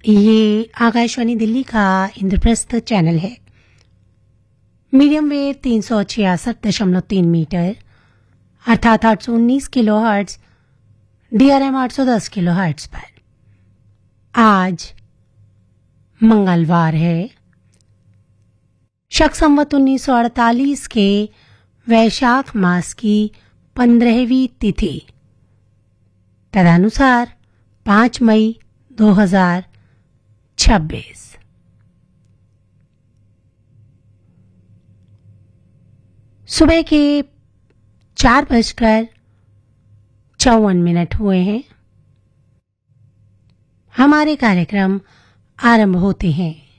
ये आकाशवाणी दिल्ली का इंद्रप्रस्थ चैनल है। मीडियम वेव 366.3 मीटर अर्थात 819 kilo hertz, DRM 810 kilo hertz पर। आज मंगलवार है, शक संवत 1948 के वैशाख मास की 15वीं तिथि, तदनुसार 5 मई 2026। सुबह के 4:54 हुए हैं। हमारे कार्यक्रम आरंभ होते हैं।